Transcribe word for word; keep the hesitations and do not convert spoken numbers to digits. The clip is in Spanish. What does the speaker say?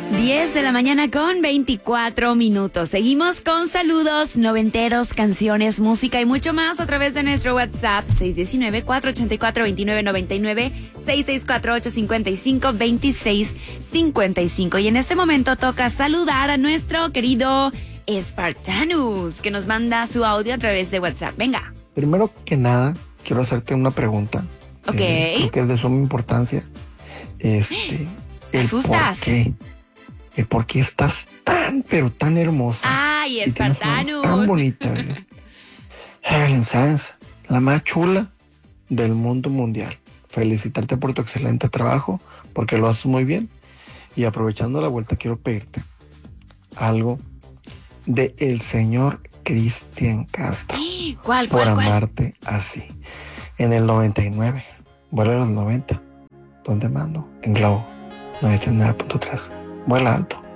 diez de la mañana con veinticuatro minutos. Seguimos con saludos noventeros, canciones, música y mucho más a través de nuestro WhatsApp seis uno nueve, cuatro ocho cuatro, dos nueve nueve nueve, seis seis cuatro ocho cinco cinco, dos seis cinco cinco. Y en este momento toca saludar a nuestro querido Spartanus, que nos manda su audio a través de WhatsApp. Venga. Primero que nada, quiero hacerte una pregunta. Ok. Eh, creo que es de suma importancia. Este, ¿Te asustas? ¿Por qué? El por qué estás tan, pero tan hermosa. Ay, y tienes una voz Spartanus. tan bonita. ¿Verdad? Evelyn Sáenz, la más chula del mundo mundial. Felicitarte por tu excelente trabajo, porque lo haces muy bien. Y aprovechando la vuelta, quiero pedirte algo de el señor Cristian Castro. ¿Cuál, por cuál, cuál? amarte así. En el noventa y nueve, vuela a los noventa. ¿Dónde mando? En Globo, noventa y nueve punto tres. Vuela alto.